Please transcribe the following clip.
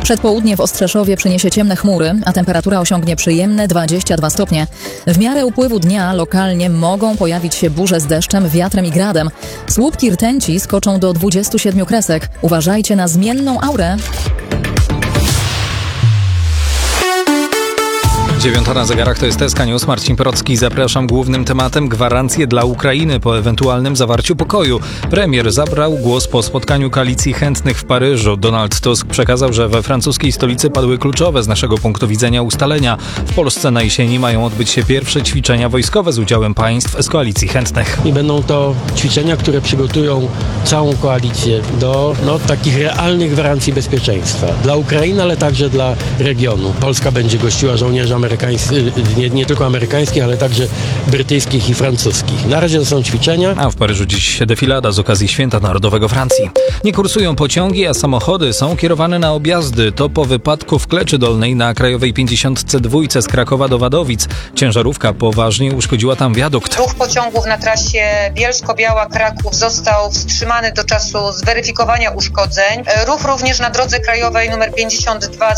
Przedpołudnie w Ostrzeszowie przyniesie ciemne chmury, a temperatura osiągnie przyjemne 22 stopnie. W miarę upływu dnia lokalnie mogą pojawić się burze z deszczem, wiatrem i gradem. Słupki rtęci skoczą do 27 kresek. Uważajcie na zmienną aurę. 9 na zegarach, to jest SK News. Marcin Procki. Zapraszam. Głównym tematem gwarancje dla Ukrainy po ewentualnym zawarciu pokoju. Premier zabrał głos po spotkaniu koalicji chętnych w Paryżu. Donald Tusk przekazał, że we francuskiej stolicy padły kluczowe z naszego punktu widzenia ustalenia. W Polsce na jesieni mają odbyć się pierwsze ćwiczenia wojskowe z udziałem państw z koalicji chętnych. I będą to ćwiczenia, które przygotują całą koalicję do takich realnych gwarancji bezpieczeństwa. Dla Ukrainy, ale także dla regionu. Polska będzie gościła żołnierzy nie tylko amerykańskich, ale także brytyjskich i francuskich. Na razie to są ćwiczenia. A w Paryżu dziś defilada z okazji Święta Narodowego Francji. Nie kursują pociągi, a samochody są kierowane na objazdy. To po wypadku w Kleczy Dolnej na Krajowej 52 z Krakowa do Wadowic. Ciężarówka poważnie uszkodziła tam wiadukt. Ruch pociągów na trasie Bielsko-Biała-Kraków został wstrzymany do czasu zweryfikowania uszkodzeń. Ruch również na drodze krajowej nr 52